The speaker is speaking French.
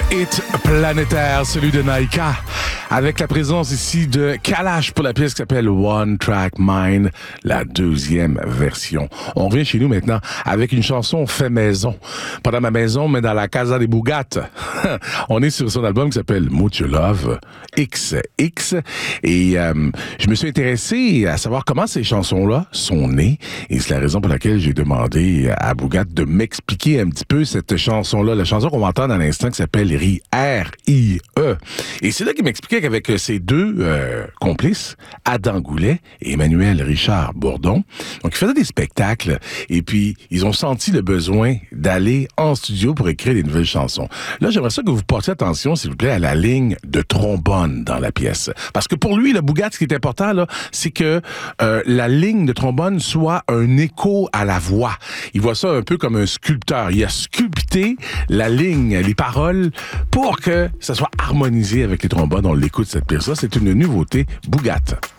hit planétaire, celui de Naika, avec la présence ici de Kalash pour la pièce qui s'appelle One Track Mind, la deuxième version. On revient chez nous maintenant avec une chanson fait maison. Pas dans ma maison, mais dans la Casa des Bougates. On est sur son album qui s'appelle Mucho Love XX. Et je me suis intéressé à savoir comment ces chansons-là sont nées. Et c'est la raison pour laquelle j'ai demandé à Bougat de m'expliquer un petit peu cette chanson-là. La chanson qu'on va entendre à l'instant qui s'appelle R-I-E. Et c'est là qu'il m'expliquait qu'avec ses deux complices, Adam Goulet et Emmanuel Richard Bourdon, donc ils faisaient des spectacles et puis ils ont senti le besoin d'aller en studio pour écrire des nouvelles chansons. Là, j'aimerais ça que vous portiez attention, s'il vous plaît, à la ligne de trombone dans la pièce. Parce que pour lui, le Bougat, ce qui est important, là, c'est que la ligne de trombone soit un écho à la voix. Il voit ça un peu comme un sculpteur. Il a sculpté la ligne, les paroles, pour que ça soit harmonisé avec les trombones. On l'écoute, cette pièce-là. C'est une nouveauté Bougat.